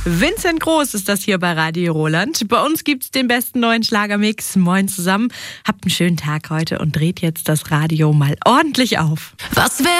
Vincent Groß ist das hier bei Radio Roland. Bei uns gibt's den besten neuen Schlagermix. Moin zusammen. Habt einen schönen Tag heute und dreht jetzt das Radio mal ordentlich auf. Was wäre